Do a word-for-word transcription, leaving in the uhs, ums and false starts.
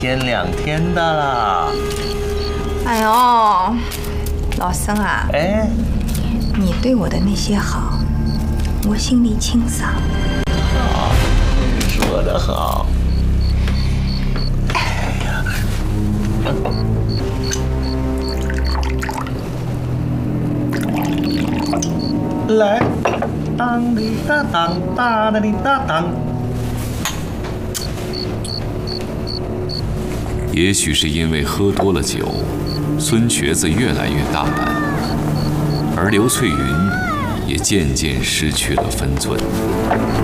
天两天的啦。 哎呦，老僧啊， 哎， 你对我的那些好，我心里清爽。 好，说得好。哎呀，来，当哩哒当，哒哒哩哒当。 也许是因为喝多了酒，孙瘸子越来越大胆，而刘翠云也渐渐失去了分寸。